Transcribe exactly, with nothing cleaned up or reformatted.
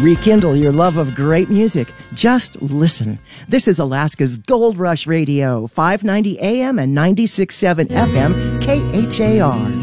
Rekindle your love of great music. Just listen. This is Alaska's Gold Rush Radio, five ninety A M and ninety-six point seven F M, K H A R.